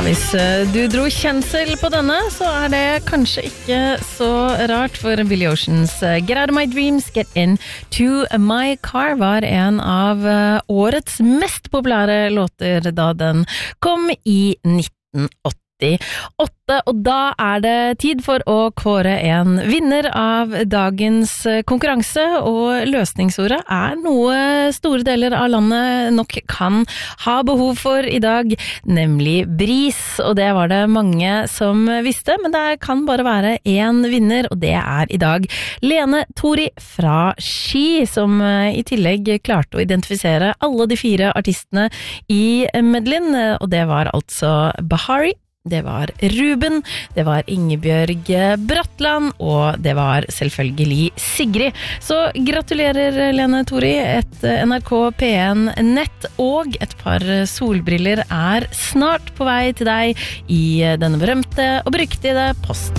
Hvis du dro kjensel på denne, så det kanskje ikke så rart, for Billy Oceans Get Out of My Dreams, Get Into My Car var en av årets mest populære låter da den kom i 1988. Og da det tid for å kåre en vinner av dagens konkurranse, og løsningsordet noe store deler av landet nok kan ha behov for i dag, nemlig bris, og det var det mange som visste, men det kan bare være en vinner, og det i dag Lene Tori fra Ski, som i tillegg klarte å identifisere alle de 4 artistene i medleyen, og det var altså Bahari, det var Ruben, det var Ingebjørg Bratland, og det var selvfølgelig Sigrid. Så gratulerer, Lene Tori. Et NRK P1 nett og et par solbriller snart på vei til deg i denne berømte og beryktede posten.